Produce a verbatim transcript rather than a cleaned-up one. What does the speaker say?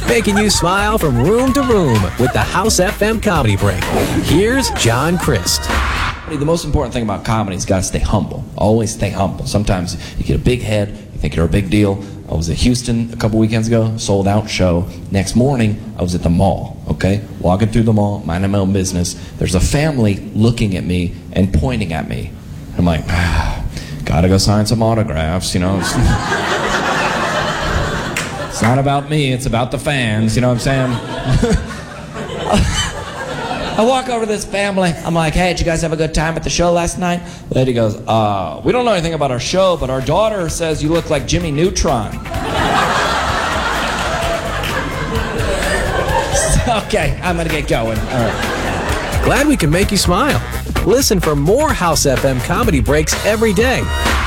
making you smile from room to room with the House F M Comedy Break. Here's John Crist. The most important thing about comedy is you got to stay humble. Always stay humble. Sometimes you get a big head, you think you're a big deal. I was at Houston a couple weekends ago, sold out show. Next morning, I was at the mall, okay? Walking through the mall, minding my own business. There's a family looking at me and pointing at me. I'm like, ah, gotta go sign some autographs, you know? It's, it's not about me, it's about the fans, you know what I'm saying? I walk over to this family. I'm like, hey, did you guys have a good time at the show last night? The lady goes, uh, we don't know anything about our show, but our daughter says you look like Jimmy Neutron. Okay, I'm gonna get going. All right. Glad we can make you smile. Listen for more House F M Comedy Breaks every day